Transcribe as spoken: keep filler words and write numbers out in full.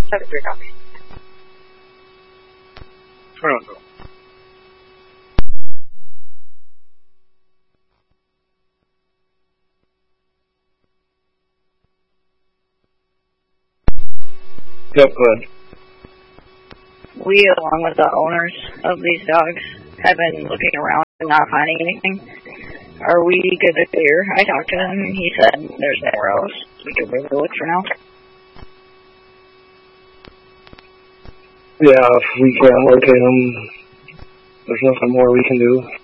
seven three, copy. Toronto. Yep, go ahead. We, along with the owners of these dogs, have been looking around and not finding anything. Are we good to clear? I talked to him, and he said there's nowhere else. We can really look for now. Yeah, if we can't locate them, there's nothing more we can do.